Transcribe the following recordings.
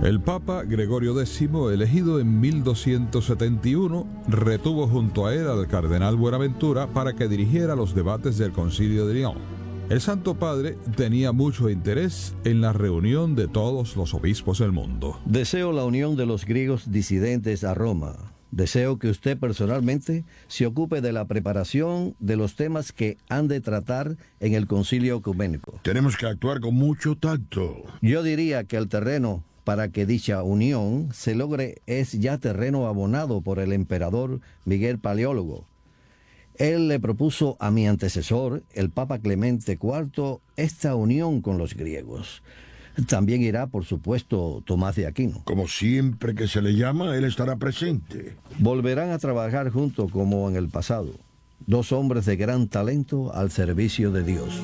El Papa Gregorio X, elegido en 1271, retuvo junto a él al cardenal Buenaventura para que dirigiera los debates del Concilio de Lyon. El Santo Padre tenía mucho interés en la reunión de todos los obispos del mundo. Deseo la unión de los griegos disidentes a Roma. Deseo que usted personalmente se ocupe de la preparación de los temas que han de tratar en el Concilio Ecuménico. Tenemos que actuar con mucho tacto. Yo diría que el terreno para que dicha unión se logre es ya terreno abonado por el emperador Miguel Paleólogo. Él le propuso a mi antecesor, el Papa Clemente IV, esta unión con los griegos. También irá, por supuesto, Tomás de Aquino. Como siempre que se le llama, él estará presente. Volverán a trabajar juntos como en el pasado. Dos hombres de gran talento al servicio de Dios.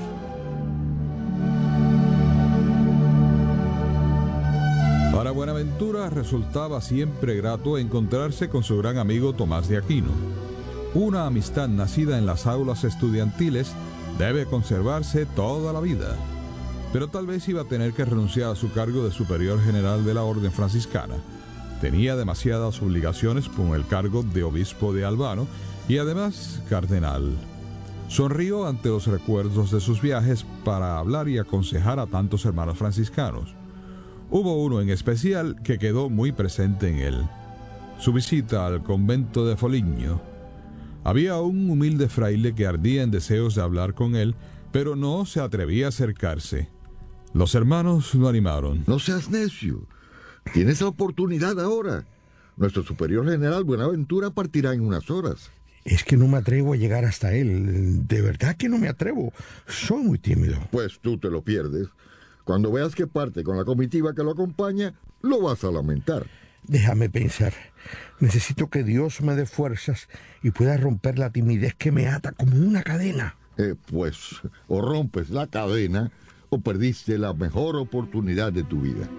Para Buenaventura resultaba siempre grato encontrarse con su gran amigo Tomás de Aquino. Una amistad nacida en las aulas estudiantiles debe conservarse toda la vida. Pero tal vez iba a tener que renunciar a su cargo de superior general de la Orden Franciscana. Tenía demasiadas obligaciones con el cargo de obispo de Albano y además cardenal. Sonrió ante los recuerdos de sus viajes para hablar y aconsejar a tantos hermanos franciscanos. Hubo uno en especial que quedó muy presente en él: su visita al convento de Foligno. Había un humilde fraile que ardía en deseos de hablar con él, pero no se atrevía a acercarse. Los hermanos lo animaron. No seas necio. Tienes la oportunidad ahora. Nuestro superior general Buenaventura partirá en unas horas. Es que no me atrevo a llegar hasta él. De verdad que no me atrevo. Soy muy tímido. Pues tú te lo pierdes. Cuando veas que parte con la comitiva que lo acompaña, lo vas a lamentar. Déjame pensar. Necesito que Dios me dé fuerzas y pueda romper la timidez que me ata como una cadena. Pues o rompes la cadena o perdiste la mejor oportunidad de tu vida.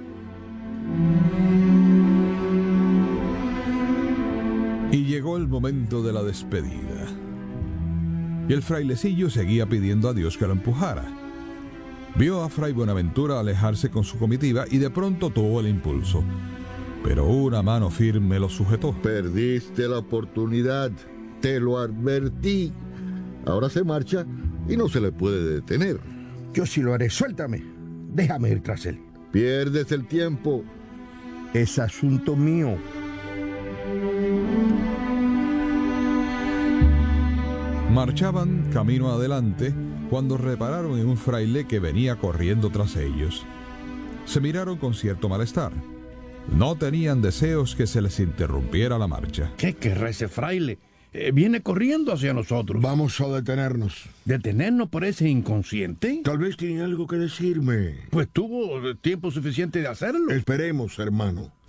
Y llegó el momento de la despedida. Y el frailecillo seguía pidiendo a Dios que lo empujara. Vio a Fray Buenaventura alejarse con su comitiva y de pronto tuvo el impulso. Pero una mano firme lo sujetó. Perdiste la oportunidad. Te lo advertí. Ahora se marcha y no se le puede detener. Yo sí lo haré. Suéltame. Déjame ir tras él. Pierdes el tiempo. Es asunto mío. Marchaban camino adelante cuando repararon en un fraile que venía corriendo tras ellos. Se miraron con cierto malestar. No tenían deseos que se les interrumpiera la marcha. ¿Qué querrá ese fraile? Viene corriendo hacia nosotros. Vamos a detenernos. ¿Detenernos por ese inconsciente? Tal vez tiene algo que decirme. Pues tuvo tiempo suficiente de hacerlo. Esperemos, hermano.